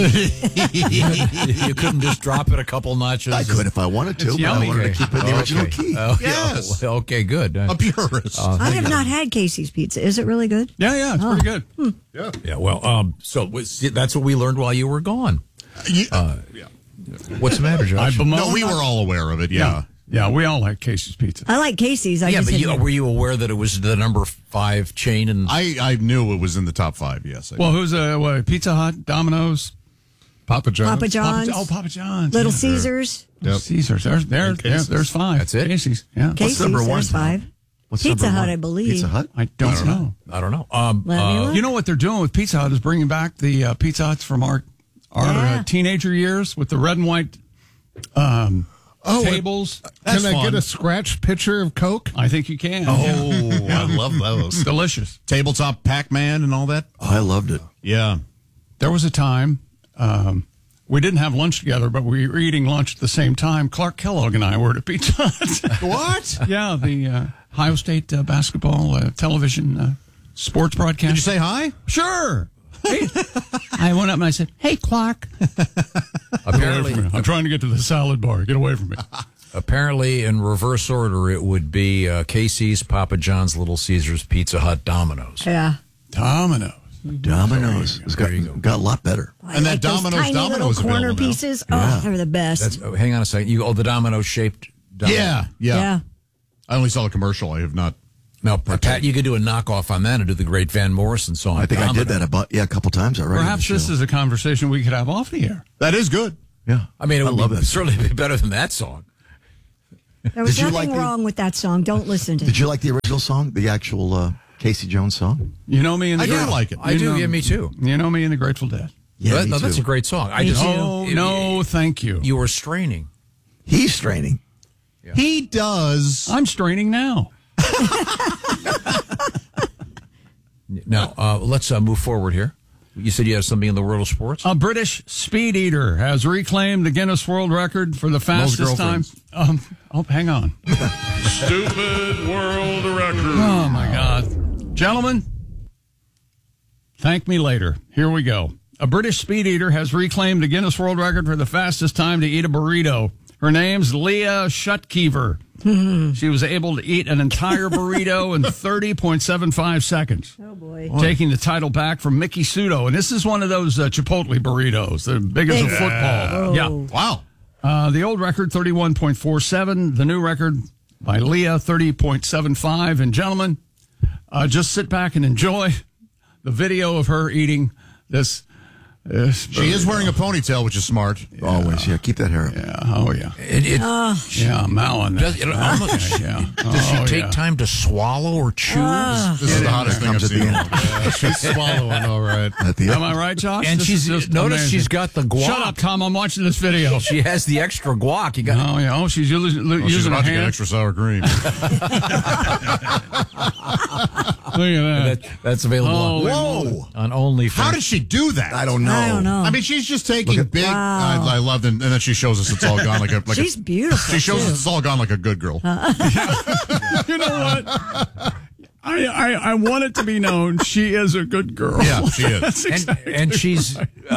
You couldn't just drop it a couple notches. I could if I wanted to, but I wanted to keep it in the original key. Yes. Okay, good. A purist. I have not had Casey's Pizza. Is it really good? Yeah, it's pretty good. Yeah, well, that's what we learned while you were gone. What's the matter, Josh? No, we were all aware of it, yeah. Yeah, we all like Casey's Pizza. I like Casey's. I Yeah, just but didn't- were you aware that it was the number 5 chain? And I knew it was in the top 5, yes. Well, who's Pizza Hut, Domino's, Papa John's. Papa John's, Papa John's, Little Caesars. Yep. Caesars. There's 5. That's it? Casey's. Yeah. Casey's, number one, there's Tom? 5. What's Pizza number Hut, one? I believe. Pizza Hut? I don't know. I don't know. Let me look. You know what they're doing with Pizza Hut is bringing back the Pizza Huts from our Yeah. teenager years with the red and white tables. Can I fun. get a scratch pitcher of Coke? I think you can. Oh, I love those. Delicious. Tabletop Pac-Man and all that? Oh, I loved it. Yeah. There was a time we didn't have lunch together, but we were eating lunch at the same time. Clark Kellogg and I were at a Pizza Hut. What? Yeah, the Ohio State basketball television sports broadcast. Did you say hi? Sure. Hey. I went up and I said, "Hey, Clark." apparently, I'm trying to get to the salad bar. Get away from me. apparently, in reverse order, it would be Casey's, Papa John's, Little Caesars, Pizza Hut, Domino's. Yeah. Domino's. Domino's. It's got a lot better. I And like that those Domino's tiny Domino little is corner available now. pieces. Oh, they're the best. Hang on a second. The Domino shaped. Yeah. yeah. I only saw the commercial. I have not. Now, Pat, you could do a knockoff on that and do the great Van Morrison song. I think I did that a couple times already. Perhaps this is a conversation we could have off the air. That is good. Yeah. I mean, it would love that. certainly be better than that song. There was Did you nothing like the- wrong with that song. Don't listen to it. Did you like the original song, the actual Casey Jones song? You know me and the I do Grateful- like it. I do. know- Yeah, me too. You know me and the Grateful Dead. Yeah, me That's too. a great song. I Me just too. No, thank you. you were straining. He's straining. He does. I'm straining now. Now, let's move forward here. You said you have something in the world of sports? A British speed eater has reclaimed the Guinness World Record for the fastest time. Hang on. Stupid world record. Oh, my God. Gentlemen, thank me later. Here we go. A British speed eater has reclaimed the Guinness World Record for the fastest time to eat a burrito. Her name's Leah Shutkever. She was able to eat an entire burrito in 30.75 seconds. Oh, boy. Taking the title back from Mickey Sudo. And this is one of those Chipotle burritos. They're big as a football. Oh. Yeah. Wow. The old record, 31.47. The new record by Leah, 30.75. And gentlemen, just sit back and enjoy the video of her eating this. She is wearing a ponytail, which is smart. Always, yeah. Keep that hair up. Yeah. Oh, yeah. Yeah, mowing that. Does, it almost, Yeah. does she take yeah. time to swallow or chew? This is the hottest thing I've Comes at the seen. end. She's swallowing, all right. At the Am end. I right, Josh? And This she's is just notice amazing. she's got the guac. Shut up, Tom. I'm watching this video. She has the extra guac. You got. Oh, yeah. Oh, she's using, She's using her about to get hand. extra sour cream. Look at that. That's available. Holy Whoa. on OnlyFans. How did she do that? I don't know. I don't know. I mean, she's just taking big. Wow. I loved it, and then she shows us it's all gone like a. Like She's beautiful. She shows too. us it's all gone like a good girl. You know what? I want it to be known she is a good girl. Yeah, she is. That's And, exactly and she's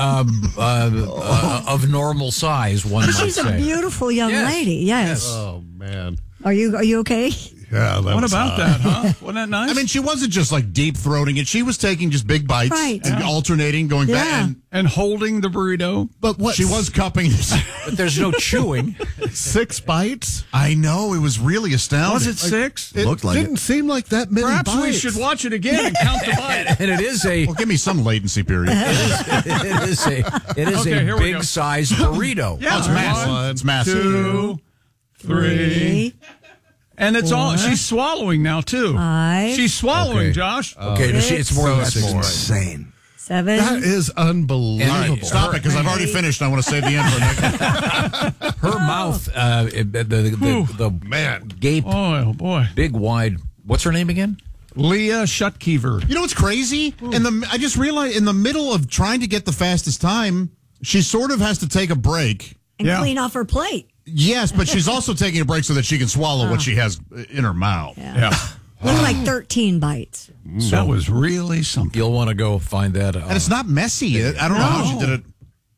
of normal size. One might She's a say. beautiful young Yes. lady. Yes. Oh, man. Are you okay? Yeah, that What was about hot. that, huh? Wasn't that nice? I mean, she wasn't just like deep throating it. She was taking just big bites Right. and Yeah. alternating, going back. Yeah. and holding the burrito. But what she was cupping it. But there's no chewing. 6 bites? I know, it was really astounding. Was it 6? It Looked like didn't seem like that many Perhaps bites. we should watch it again and count the bites. And it is a Well, give me some latency period. it is Okay, here a we go. big sized burrito. Yeah, It's massive. One, It's massive. 2, 3. And it's all, she's swallowing now, too. 5, She's swallowing, Okay. Josh. Okay, it's more than That's 6. insane. 7. That is unbelievable. All right, stop it, because I've already finished. I want to save the end for next. Her mouth, the Man. gape, Oh, boy. big wide. What's her name again? Leah Shutkever. You know what's crazy? I just realized in the middle of trying to get the fastest time, she sort of has to take a break. And Yeah. clean off her plate. Yes, but she's also taking a break so that she can swallow what she has in her mouth. Yeah. Only like 13 bites. That was really something. You'll want to go find that. And it's not messy. I don't know how she did it.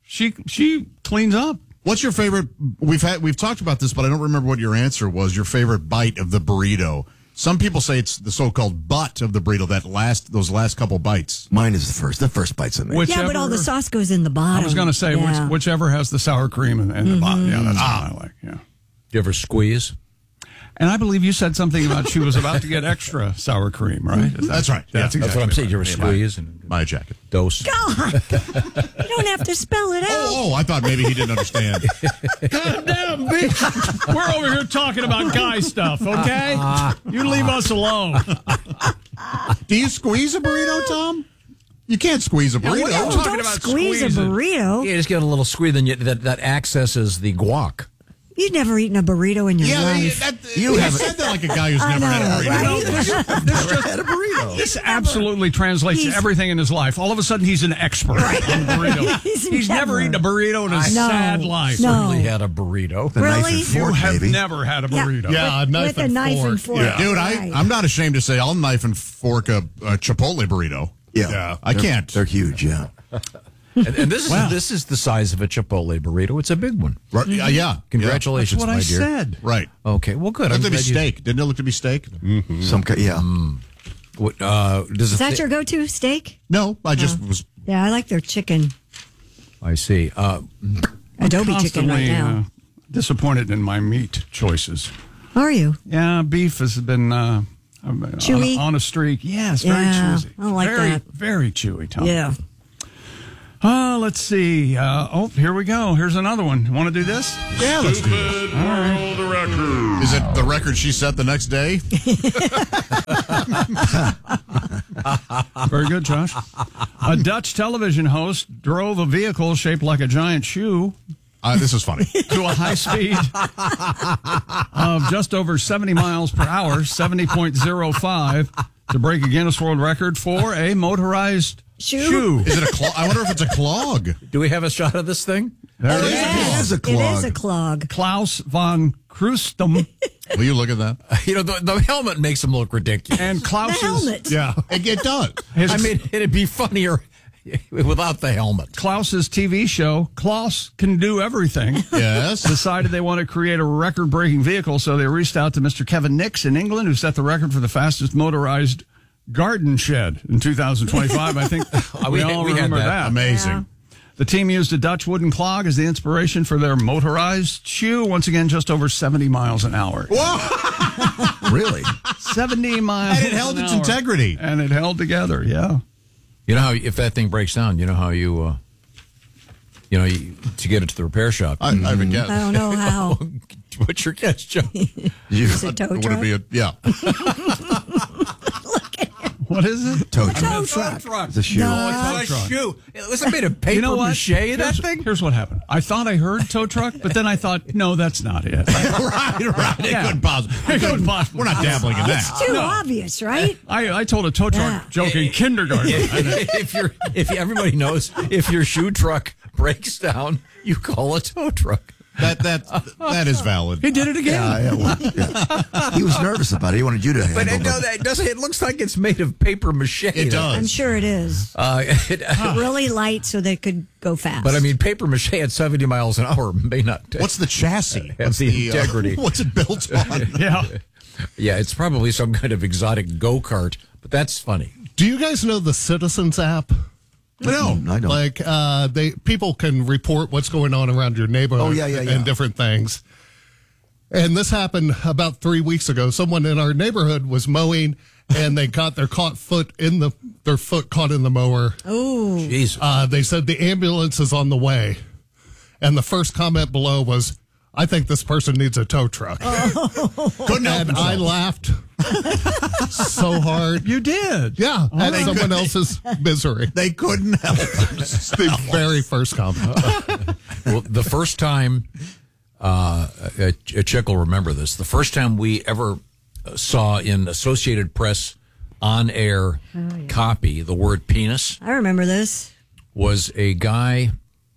She cleans up. What's your favorite? We've talked about this, but I don't remember what your answer was. Your favorite bite of the burrito. Some people say it's the so-called butt of the burrito. Those last couple bites. Mine is the first. The first bite's amazing. Yeah, but all the sauce goes in the bottom. I was going to say Yeah. whichever has the sour cream and the bottom. Yeah, that's what I like. Yeah. You ever squeeze? And I believe you said something about she was about to get extra sour cream, right? That's right. That's Yeah. exactly That's what I'm saying. You ever right. squeeze and My jacket. dose? God, you don't have to spell it out. Oh, I thought maybe he didn't understand. God damn, bitch. We're over here talking about guy stuff, okay? You leave us alone. Do you squeeze a burrito, Tom? You can't squeeze a burrito. what are you Oh, talking don't about squeeze a squeezing? burrito. You just get a little squeeze, then that accesses the guac. You've never eaten a burrito in your life. You said that like a guy who's I never had a know, burrito. right? Never had a burrito. This absolutely translates to He's- everything in his life. All of a sudden, he's an expert on burrito. He's never never. eaten a burrito in his No, sad life. no. Certainly had a burrito. The knife Really? and fork, You have maybe. never had a burrito. Yeah, a knife with a and knife fork. and fork. Yeah. Dude, Right. I'm not ashamed to say I'll knife and fork a Chipotle burrito. Yeah. I can't. They're huge, yeah. And this is the size of a Chipotle burrito. It's a big one. Right, yeah. Congratulations, That's what my I dear. said. Right. Okay, well, good. It I'm looked to be glad you- steak. Didn't it look to be steak? Yeah. What, does Is it that your go-to steak? No, I just was. Yeah, I like their chicken. I see. Adobe chicken right Constantly, now. disappointed in my meat choices. How are you? Yeah, beef has been Chewy? on a streak. Yes, very Yeah, chewy. I don't like very, that. very chewy, Tom. Yeah. Let's see. Here we go. Here's another one. Want to do this? Yeah, let's do it. Stupid world record. Is it the record she set the next day? Very good, Josh. A Dutch television host drove a vehicle shaped like a giant shoe This is funny. to a high speed of just over 70 miles per hour, 70.05, to break a Guinness World Record for a motorized shoe. Is it a clog? I wonder if it's a clog. do we have a shot of this thing? There it is. It is a clog. It is a clog. Klaus von Krustum. Will you look at that? You know, the helmet makes him look ridiculous. And The Klaus's... helmet. Yeah, it does. I mean, it'd be funnier without the helmet. Klaus's TV show, Klaus Can Do Everything, Yes. decided they want to create a record-breaking vehicle, so they reached out to Mr. Kevin Nix in England, who set the record for the fastest motorized garden shed in 2025. I think we all we had remember that. that. Amazing. Yeah. The team used a Dutch wooden clog as the inspiration for their motorized shoe, once again just over 70 miles an hour. Really? 70 miles And it held an its hour. integrity. And it held together, yeah. You know how if that thing breaks down, you know how you to get it to the repair shop. I haven't guessed. I don't know how. What's your guess, Joe? Is it tow Would truck? it be a yeah? What is it? Tow Tow truck. truck. It's a shoe. No. It's a shoe. It was made of paper You know what? mache, that Here's- thing? Here's what happened. I thought I heard tow truck, but then I thought, no, that's not it. right. It Yeah. couldn't possibly. It couldn't possibly. We're not dabbling in that. Too obvious, right? I told a tow truck Yeah. joke in kindergarten. if everybody knows, if your shoe truck breaks down, you call a tow truck. That is valid. He did it again. Yeah. He was nervous about it. He wanted you to handle But it. that doesn't. It looks like it's made of paper mache. It does. I'm sure it is. Really light so they could go fast. But I mean, paper mache at 70 miles an hour may not. What's the chassis? Have What's the integrity. What's it built on? Yeah. Yeah, it's probably some kind of exotic go kart. But that's funny. Do you guys know the Citizens app? No, I don't. Like people can report what's going on around your neighborhood Oh, yeah. and different things. And this happened about 3 weeks ago. Someone in our neighborhood was mowing and they got their foot caught in the mower. Oh, Jesus. They said the ambulance is on the way. And the first comment below was, I think this person needs a tow truck. couldn't help And I himself. laughed so hard. You did. Yeah, at they someone couldn't- else's misery. They couldn't help. The very first comment. Well, the first time, Chick will remember this, the first time we ever saw in Associated Press on-air copy the word penis I remember this was a guy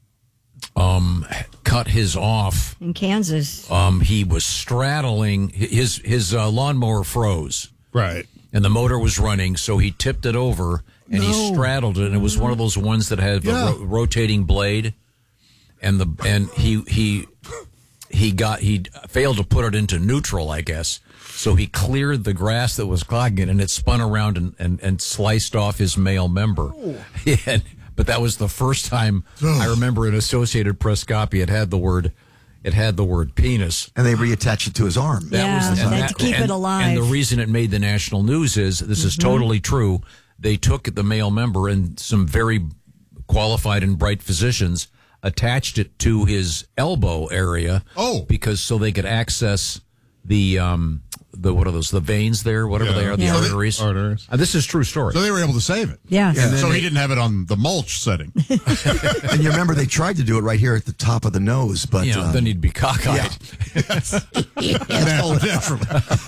cut his off. in Kansas. He was straddling, his lawnmower froze. Right. And the motor was running, so he tipped it over and he straddled it. And it was one of those ones that had Yeah. a rotating blade. and he failed to put it into neutral, I guess. So he cleared the grass that was clogging it, and it spun around and sliced off his male member. But that was the first time I remember an Associated Press copy. It had the word penis. And they reattached it to his arm. To keep it alive. And the reason it made the national news is, this is totally true, they took the male member and some very qualified and bright physicians attached it to his elbow area. Because so they could access the what are those, the veins there, whatever they are, the arteries. This is true story. So they were able to save it. Yeah. So he didn't have it on the mulch setting. And you remember they tried to do it right here at the top of the nose, but then he'd be cockeyed. Naturally.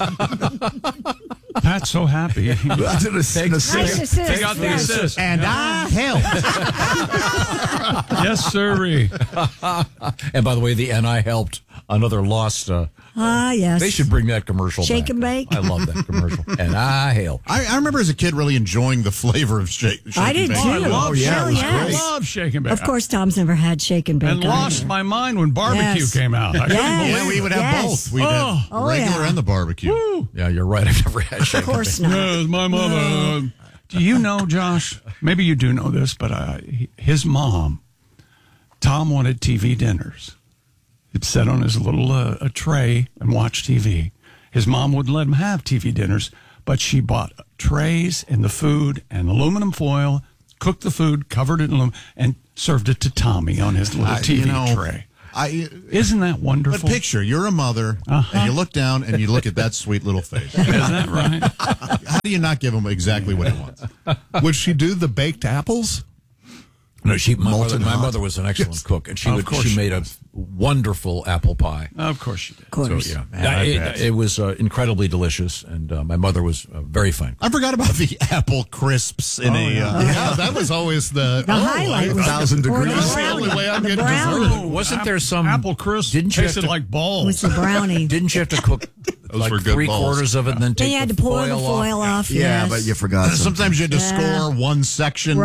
Pat's so happy. They got the assist. And I helped. Yes, sirree. And by the way, the "and I helped," another lost. Yes. They should bring that commercial Shake back. and bake. I love that commercial. And I helped. I remember as a kid really enjoying the flavor of shake I did and too. bake. I love Hell shake. yes. I love shake and bake. Of course, Tom's never had shake and bake. And lost my mind when barbecue Yes. came out. I couldn't Yes. believe Yeah, we would have both. We'd have Oh, regular yeah. and the barbecue. Yeah, you're right. I've never had shake. Of course it. not. Yes, my mother. Do you know, Josh? Maybe you do know this, but his mom, Tom wanted TV dinners. He'd sit on his little a tray and watch TV. His mom wouldn't let him have TV dinners, but she bought trays and the food and aluminum foil, cooked the food, covered it in aluminum, and served it to Tommy on his little TV tray. Isn't that wonderful? But picture, you're a mother, and you look down and you look at that sweet little face. Isn't that right? How do you not give him exactly what he wants? Would she do the baked apples? No, my Molten mother hot. was an excellent cook, and she she made a wonderful apple pie. Of course she did. Of course. So it was incredibly delicious, and my mother was very fine. I forgot about the apple crisps in Yeah, that was always the highlight was 1,000 or degrees. the That's the only brownie. way I'm The getting brownie. dessert. Wasn't there some apple crisp? Didn't you have tasted to- like balls? Was the brownie. Didn't you have to cook like were good balls. 3/4 of it, and then Then take you had the to pour the foil foil off. Yeah, yes. but you forgot something. Sometimes you had to score one section